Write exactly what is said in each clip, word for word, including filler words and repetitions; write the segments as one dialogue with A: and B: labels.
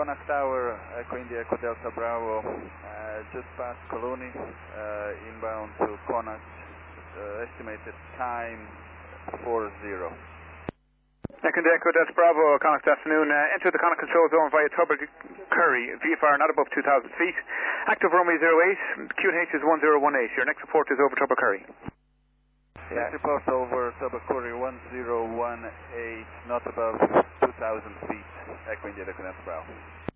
A: Connacht Tower, Echo India, Echo Delta Bravo, uh, just past Colony, uh, inbound to Connacht, uh, estimated time four zero.
B: Echo India, Echo Delta Bravo, Connacht afternoon. Uh, enter the Connacht control zone via Tubber Curry, V F R not above two thousand feet. Active runway zero eight, Q N H is one zero one eight. Your next report is over Tubber Curry.
A: Yeah. Next report over Tubber Curry one zero one eight, not above two thousand feet, Echo India, Echo Delta Bravo.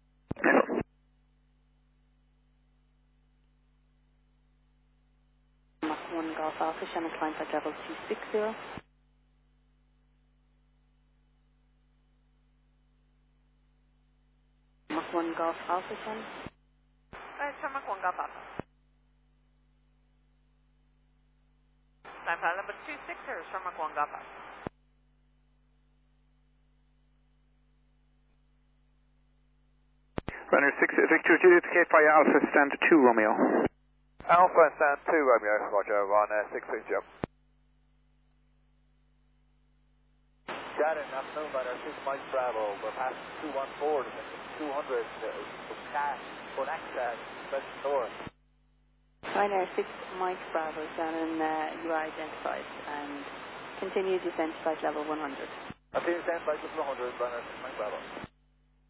C: Mach one Golf Alpha, Shannon climb flight level two six zero. Mach one Golf Alpha, Shannon.
D: Uh, Shannon, Mach one Golf Alpha. Climb flight level two six zero, Shannon, Mach one Golf Alpha.
B: Runner six, Victor Juliet, K via Alpha, stand two Romeo.
E: Alpha stand two Romeo, Roger, on uh, six six zero.
F: Got it, afternoon, runner six Mike Bravo, we're past two one four, two hundred, uh, from Cash, for access, West North.
C: Ryanair six Mike Bravo, Shannon, uh, you are identified and continue descent flight level one hundred.
F: Continue descent flight level one hundred, runner six Mike Bravo.